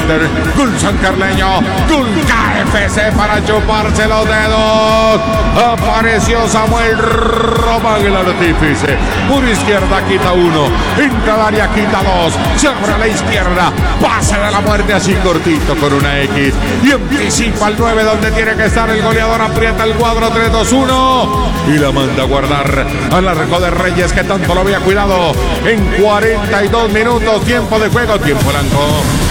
Inter, gol sancarleño, gol KFC para chuparse los dedos. Apareció Samuel Román, el artífice. Por izquierda quita uno, entra al área quita dos, se abre a la izquierda, pase de la muerte así cortito con una X y anticipa al 9 donde tiene que estar el goleador, aprieta el cuadro 3-2-1 y la manda a guardar al arco de Reyes que tanto lo había cuidado en 42 minutos, tiempo de juego, tiempo blanco.